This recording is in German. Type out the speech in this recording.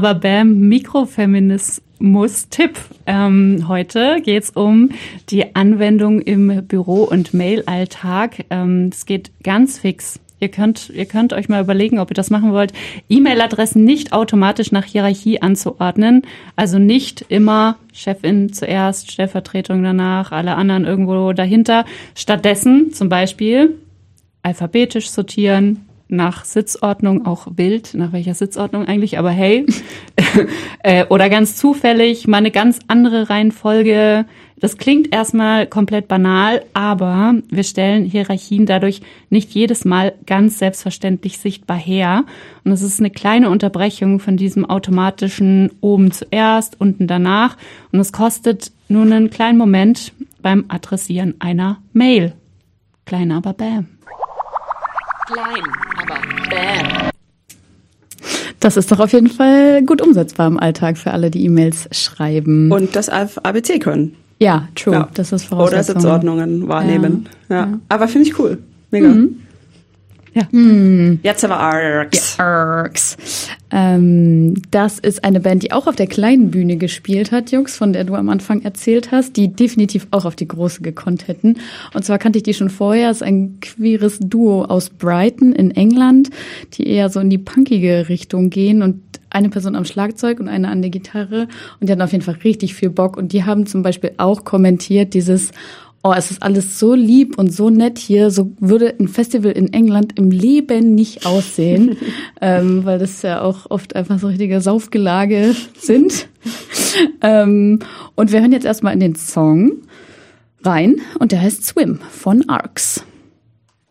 Aber Bam, Mikrofeminismus-Tipp. Heute geht's um die Anwendung im Büro- und Mail-Alltag. Es geht ganz fix. Ihr könnt euch mal überlegen, ob ihr das machen wollt. E-Mail-Adressen nicht automatisch nach Hierarchie anzuordnen. Also nicht immer Chefin zuerst, Stellvertretung danach, alle anderen irgendwo dahinter. Stattdessen zum Beispiel alphabetisch sortieren, nach Sitzordnung, auch wild, nach welcher Sitzordnung eigentlich, aber hey. Oder ganz zufällig, mal eine ganz andere Reihenfolge. Das klingt erstmal komplett banal, aber wir stellen Hierarchien dadurch nicht jedes Mal ganz selbstverständlich sichtbar her. Und es ist eine kleine Unterbrechung von diesem automatischen oben zuerst, unten danach. Und es kostet nur einen kleinen Moment beim Adressieren einer Mail. Klein, aber bam. Klein, aber bam. Das ist doch auf jeden Fall gut umsetzbar im Alltag für alle, die E-Mails schreiben. Und das ABC können. Ja, true. Ja. Das ist Voraussetzung. Oder Sitzordnungen wahrnehmen. Ja. Aber finde ich cool. Mega. Ja. Jetzt aber Arcs. Arcs. Das ist eine Band, die auch auf der kleinen Bühne gespielt hat, Jungs, von der du am Anfang erzählt hast, die definitiv auch auf die große gekonnt hätten. Und zwar kannte ich die schon vorher. Es ist ein queeres Duo aus Brighton in England, die eher so in die punkige Richtung gehen und eine Person am Schlagzeug und eine an der Gitarre. Und die hatten auf jeden Fall richtig viel Bock. Und die haben zum Beispiel auch kommentiert dieses: Oh, es ist alles so lieb und so nett hier. So würde ein Festival in England im Leben nicht aussehen, weil das ja auch oft einfach so richtige Saufgelage sind. Und wir hören jetzt erstmal in den Song rein und der heißt Swim von Arcs.